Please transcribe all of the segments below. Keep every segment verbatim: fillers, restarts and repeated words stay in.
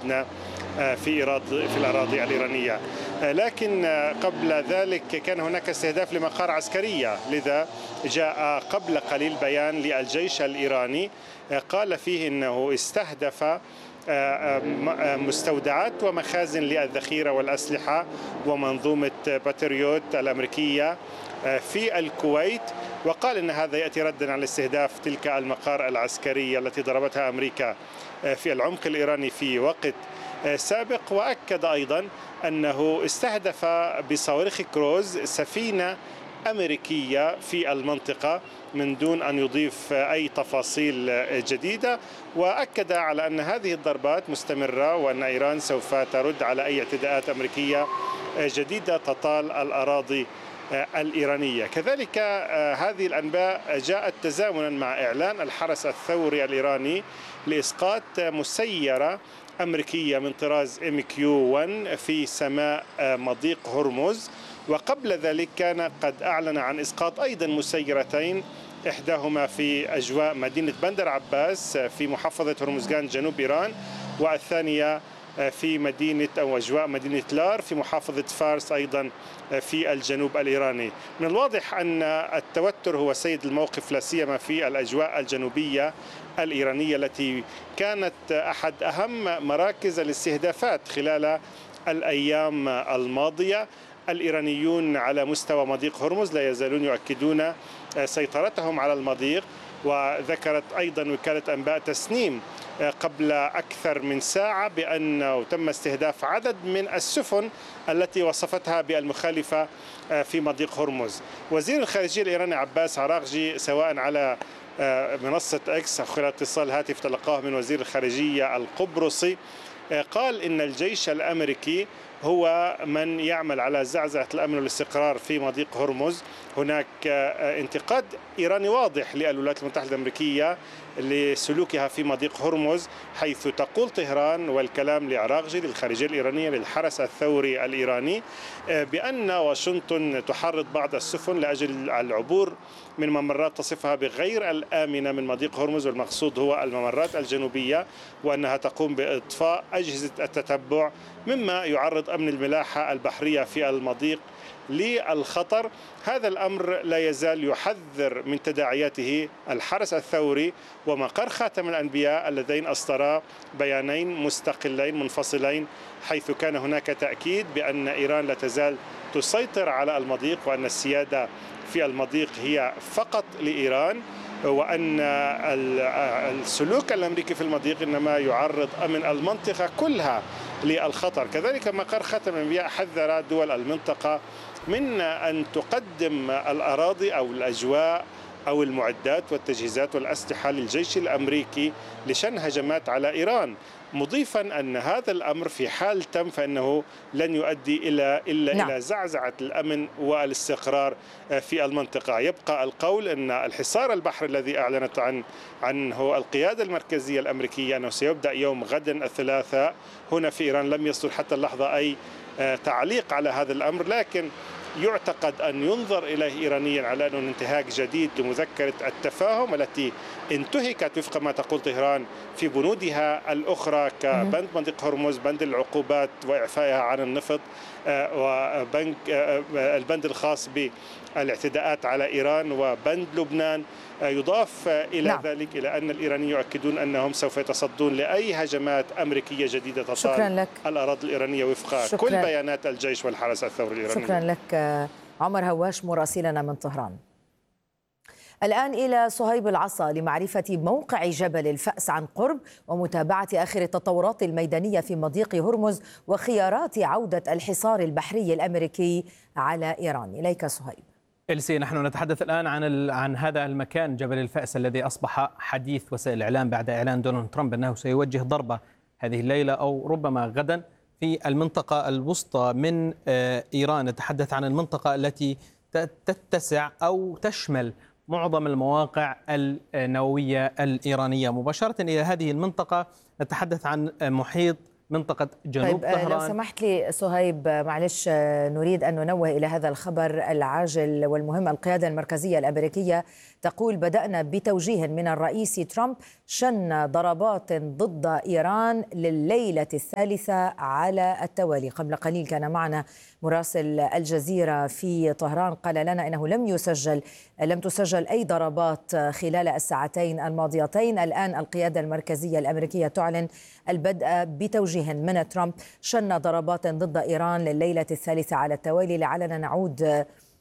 أدنى في في الأراضي الإيرانية. لكن قبل ذلك كان هناك استهداف لمقار عسكرية، لذا جاء قبل قليل بيان للجيش الإيراني قال فيه أنه استهدف مستودعات ومخازن للذخيرة والأسلحة ومنظومة باتريوت الأمريكية في الكويت، وقال أن هذا يأتي ردا على استهداف تلك المقار العسكرية التي ضربتها أمريكا في العمق الإيراني في وقت سابق. وأكد أيضا أنه استهدف بصواريخ كروز سفينة أمريكية في المنطقة من دون أن يضيف أي تفاصيل جديدة، وأكد على أن هذه الضربات مستمرة وأن إيران سوف ترد على أي اعتداءات أمريكية جديدة تطال الأراضي الإيرانية. كذلك هذه الأنباء جاءت تزامنا مع إعلان الحرس الثوري الإيراني لإسقاط مسيرة أمريكية من طراز إم كيو واحد في سماء مضيق هرمز، وقبل ذلك كان قد أعلن عن إسقاط أيضا مسيرتين، إحداهما في أجواء مدينة بندر عباس في محافظة هرمزغان جنوب إيران، والثانية في مدينة أو أجواء مدينة لار في محافظة فارس أيضا في الجنوب الإيراني. من الواضح أن التوتر هو سيد الموقف، لا سيما في الأجواء الجنوبية الإيرانية التي كانت أحد أهم مراكز الاستهدافات خلال الأيام الماضية. الإيرانيون على مستوى مضيق هرمز لا يزالون يؤكدون سيطرتهم على المضيق، وذكرت أيضا وكالة أنباء تسنيم قبل أكثر من ساعة بأنه تم استهداف عدد من السفن التي وصفتها بالمخالفة في مضيق هرمز. وزير الخارجية الإيراني عباس عراقجي سواء على منصة إكس أو خلال اتصال هاتف تلقاه من وزير الخارجية القبرصي قال إن الجيش الأمريكي هو من يعمل على زعزعة الأمن والاستقرار في مضيق هرمز. هناك انتقاد إيراني واضح للولايات المتحدة الأمريكية لسلوكها في مضيق هرمز، حيث تقول طهران والكلام لعراقجي للخارجية الإيرانية للحرس الثوري الإيراني بأن واشنطن تحرض بعض السفن لأجل العبور من ممرات تصفها بغير الآمنة من مضيق هرمز، والمقصود هو الممرات الجنوبية، وأنها تقوم بإطفاء أجهزة التتبع مما يعرض أمن الملاحة البحرية في المضيق للخطر. هذا الأمر لا يزال يحذر من تداعياته الحرس الثوري ومقر خاتم الأنبياء اللذين أصدرا بيانين مستقلين منفصلين، حيث كان هناك تأكيد بأن إيران لا تزال تسيطر على المضيق وأن السيادة في المضيق هي فقط لإيران، وأن السلوك الأمريكي في المضيق إنما يعرض أمن المنطقة كلها للخطر. كذلك مقر خاتم الأنبياء حذر دول المنطقة من أن تقدم الأراضي أو الأجواء أو المعدات والتجهيزات والأسلحة للجيش الأمريكي لشن هجمات على إيران، مضيفا أن هذا الأمر في حال تم فإنه لن يؤدي إلى إلا نعم. إلى زعزعة الأمن والاستقرار في المنطقة. يبقى القول أن الحصار البحري الذي أعلنت عن عنه القيادة المركزية الأمريكية أنه سيبدأ يوم غد الثلاثاء هنا في إيران لم يصدر حتى اللحظة أي تعليق على هذا الأمر، لكن يعتقد أن ينظر إليه إيرانيا على أنه انتهاك جديد لمذكرة التفاهم التي انتهكت وفق ما تقول طهران في بنودها الأخرى كبند مضيق هرمز، بند العقوبات وإعفائها عن النفط، وبند البند الخاص بالاعتداءات على إيران، وبند لبنان. يضاف إلى نعم. ذلك إلى أن الإيرانيين يؤكدون أنهم سوف يتصدون لأي هجمات أمريكية جديدة تطال الأراضي الإيرانية وفق شكرا. كل بيانات الجيش والحرس الثوري الإيراني. شكرا لك عمر هواش مراسلنا من طهران. الآن إلى صهيب العصا لمعرفة موقع جبل الفأس عن قرب ومتابعة آخر التطورات الميدانية في مضيق هرمز وخيارات عودة الحصار البحري الأمريكي على إيران. إليك صهيب. إلسي، نحن نتحدث الآن عن عن هذا المكان جبل الفأس الذي أصبح حديث وسائل الإعلام بعد إعلان دونالد ترامب أنه سيوجه ضربة هذه الليلة أو ربما غدا في المنطقة الوسطى من إيران. نتحدث عن المنطقة التي تتسع أو تشمل معظم المواقع النووية الإيرانية. مباشرة إلى هذه المنطقة نتحدث عن محيط منطقة جنوب طيب طهران. لو سمحت لي صهيب، معلش نريد أن ننوه إلى هذا الخبر العاجل والمهم. القيادة المركزية الأمريكية تقول: بدأنا بتوجيه من الرئيس ترامب شن ضربات ضد إيران لليلة الثالثة على التوالي. قبل قليل كان معنا مراسل الجزيرة في طهران، قال لنا إنه لم يسجل لم تسجل أي ضربات خلال الساعتين الماضيتين. الآن القيادة المركزية الأمريكية تعلن البدء بتوجيه من ترامب شن ضربات ضد إيران لليلة الثالثة على التوالي. لعلنا نعود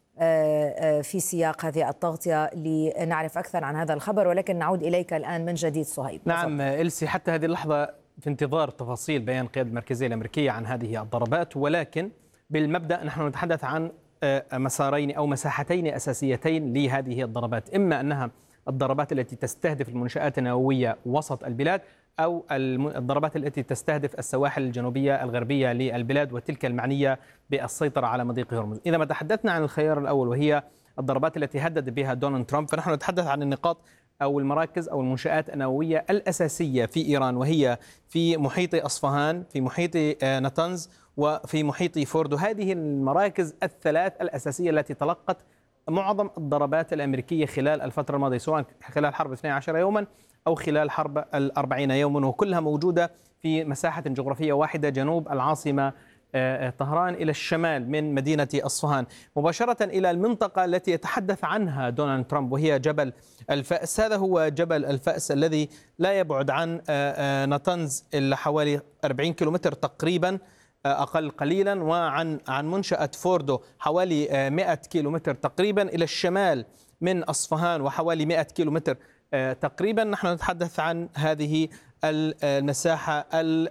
في سياق هذه التغطية لنعرف أكثر عن هذا الخبر، ولكن نعود إليك الآن من جديد صهيب. نعم إلسي، حتى هذه اللحظة في انتظار تفاصيل بيان القيادة المركزية الأمريكية عن هذه الضربات، ولكن بالمبدأ نحن نتحدث عن مسارين أو مساحتين أساسيتين لهذه الضربات، إما أنها الضربات التي تستهدف المنشآت النووية وسط البلاد، أو الضربات التي تستهدف السواحل الجنوبية الغربية للبلاد وتلك المعنية بالسيطرة على مضيق هرمز. إذا ما تحدثنا عن الخيار الأول وهي الضربات التي هدد بها دونالد ترامب، فنحن نتحدث عن النقاط أو المراكز أو المنشآت النووية الأساسية في إيران، وهي في محيط أصفهان، في محيط ناتنز، وفي محيط فوردو. هذه المراكز الثلاث الأساسية التي تلقت معظم الضربات الأمريكية خلال الفترة الماضية، سواء خلال حرب اثني عشر يوما أو خلال حرب الأربعين يوما، وكلها موجودة في مساحة جغرافية واحدة جنوب العاصمة طهران إلى الشمال من مدينة أصفهان، مباشرة إلى المنطقة التي يتحدث عنها دونالد ترامب وهي جبل الفأس. هذا هو جبل الفأس الذي لا يبعد عن ناتنز إلا حوالي أربعين كيلومتر تقريبا، أقل قليلا، وعن عن منشأة فوردو حوالي مئة كيلومتر تقريبا إلى الشمال من أصفهان، وحوالي مئة كيلومتر تقريبا. نحن نتحدث عن هذه المساحة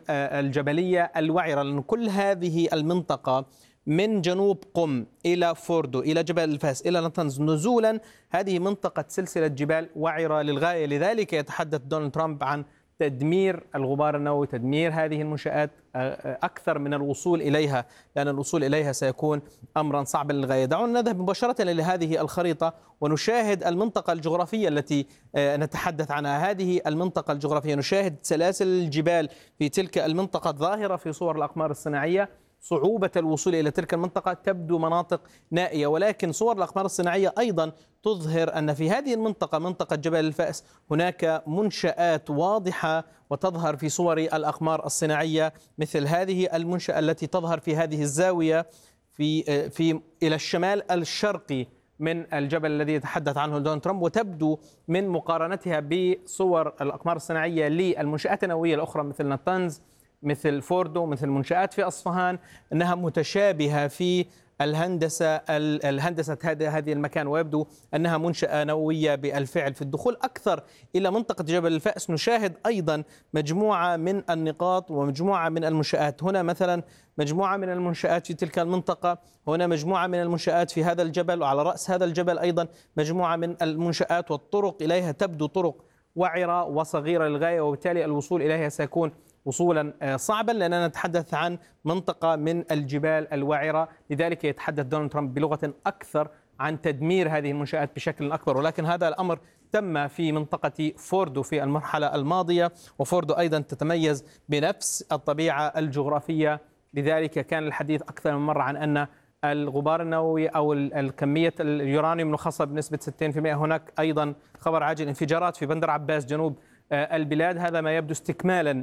الجبلية الوعرة، لأن كل هذه المنطقة من جنوب قم إلى فوردو إلى جبل الفاس إلى ناتنز نزولا، هذه منطقة سلسلة جبال وعرة للغاية. لذلك يتحدث دونالد ترامب عن تدمير الغبار النووي، تدمير هذه المنشآت أكثر من الوصول إليها، لأن الوصول إليها سيكون أمرا صعبا للغاية. دعونا نذهب مباشرة إلى هذه الخريطة ونشاهد المنطقة الجغرافية التي نتحدث عنها. هذه المنطقة الجغرافية نشاهد سلاسل الجبال في تلك المنطقة ظاهرة في صور الأقمار الصناعية، صعوبة الوصول إلى تلك المنطقة، تبدو مناطق نائية، ولكن صور الأقمار الصناعية أيضا تظهر أن في هذه المنطقة، منطقة جبل الفأس، هناك منشآت واضحة وتظهر في صور الأقمار الصناعية، مثل هذه المنشأة التي تظهر في هذه الزاوية في في إلى الشمال الشرقي من الجبل الذي يتحدث عنه دونالد ترامب، وتبدو من مقارنتها بصور الأقمار الصناعية للمنشآت النووية الأخرى مثل ناتنز، مثل فوردو، مثل منشآت في أصفهان، أنها متشابهة في الهندسة الهندسة هذا هذه المكان، ويبدو أنها منشأة نووية بالفعل. في الدخول أكثر إلى منطقة جبل الفأس نشاهد أيضا مجموعة من النقاط ومجموعة من المنشآت. هنا مثلا مجموعة من المنشآت في تلك المنطقة، هنا مجموعة من المنشآت في هذا الجبل، وعلى رأس هذا الجبل أيضا مجموعة من المنشآت، والطرق إليها تبدو طرق وعرة وصغيرة للغاية، وبالتالي الوصول إليها سيكون وصولا صعبا، لأننا نتحدث عن منطقة من الجبال الوعرة. لذلك يتحدث دونالد ترامب بلغة أكثر عن تدمير هذه المنشآت بشكل أكبر، ولكن هذا الأمر تم في منطقة فوردو في المرحلة الماضية، وفوردو أيضا تتميز بنفس الطبيعة الجغرافية. لذلك كان الحديث أكثر من مرة عن أن الغبار النووي أو الكمية اليورانيوم المخصصة بنسبة ستين بالمئة. هناك أيضا خبر عاجل انفجارات في بندر عباس جنوب البلاد، هذا ما يبدو استكمالا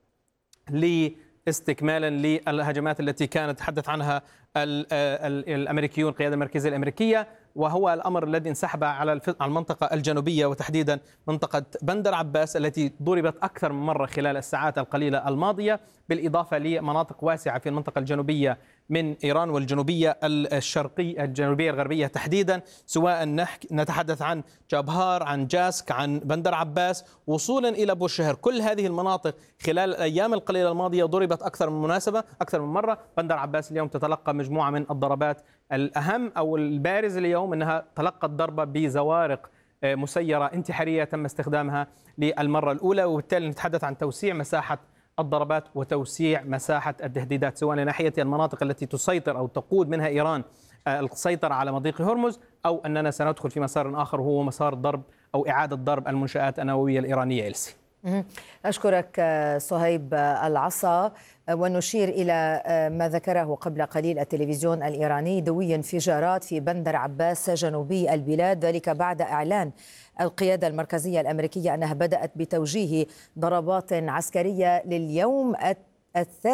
لاستكمالا للهجمات التي كانت تحدث عنها الامريكيون، القياده المركزيه الامريكيه، وهو الامر الذي انسحب على المنطقه الجنوبيه وتحديدا منطقه بندر عباس التي ضربت اكثر من مره خلال الساعات القليله الماضيه، بالاضافه لمناطق واسعه في المنطقه الجنوبيه من ايران والجنوبيه الشرقيه الجنوبيه الغربيه تحديدا، سواء نتحدث عن جابهار، عن جاسك، عن بندر عباس، وصولا الى بوشهر. كل هذه المناطق خلال الايام القليله الماضيه ضربت اكثر من مناسبه اكثر من مره. بندر عباس اليوم تتلقى مجموعه من الضربات، الاهم او البارز اليوم انها تلقت ضربه بزوارق مسيره انتحاريه تم استخدامها للمره الاولى، وبالتالي نتحدث عن توسيع مساحه الضربات وتوسيع مساحة التهديدات، سواء لناحية المناطق التي تسيطر أو تقود منها إيران السيطرة على مضيق هرمز، أو أننا سندخل في مسار آخر وهو مسار ضرب أو إعادة ضرب المنشآت النووية الإيرانية. إلسي أشكرك صهيب العصا. ونشير إلى ما ذكره قبل قليل التلفزيون الإيراني دوي انفجارات في بندر عباس جنوبي البلاد، ذلك بعد إعلان القيادة المركزية الأمريكية أنها بدأت بتوجيه ضربات عسكرية لليوم الثالث